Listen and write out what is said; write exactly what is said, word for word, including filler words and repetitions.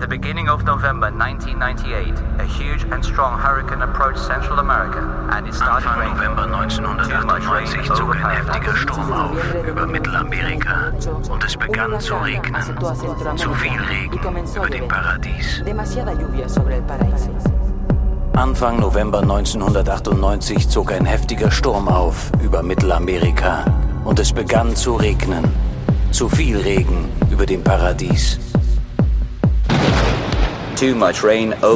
the beginning of November nineteen ninety-eight, a huge and strong hurricane approached Central America and it started Anfang raining. November neunzehnhundertachtundneunzig zog ein heftiger Sturm auf über Mittelamerika und es begann zu regnen. Zu viel Regen über dem Paradies. Anfang November neunzehnhundertachtundneunzig zog ein heftiger Sturm auf über Mittelamerika und es begann zu regnen. Zu viel Regen über dem Paradies. Too much rain